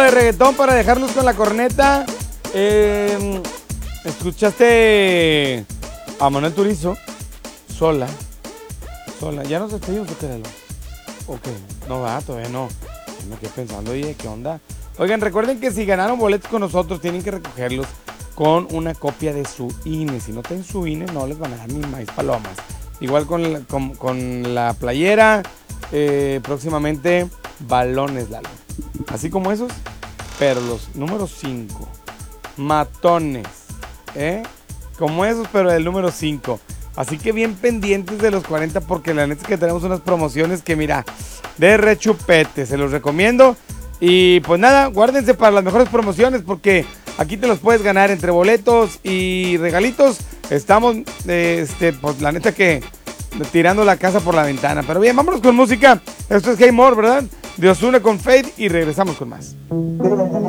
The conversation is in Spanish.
de reggaetón para dejarnos con la corneta. Escuchaste a Manuel Turizo, sola. ¿Ya nos despedimos o qué? Ok, no va, todavía no. Me quedé pensando, oye, ¿qué onda? Oigan, recuerden que si ganaron boletos con nosotros, tienen que recogerlos con una copia de su INE. Si no tienen su INE, no les van a dar ni maíz palomas. Igual con la playera, próximamente balones, Lalo. Así como esos, pero los números 5. Matones, como esos, pero del número 5. Así que bien pendientes de los 40, porque la neta es que tenemos unas promociones que mira, de rechupete, se los recomiendo. Y pues nada, guárdense para las mejores promociones, porque aquí te los puedes ganar entre boletos y regalitos. Estamos, pues la neta que tirando la casa por la ventana. Pero bien, vámonos con música. Esto es Hey More, ¿verdad? De Ozuna con Fade y regresamos con más.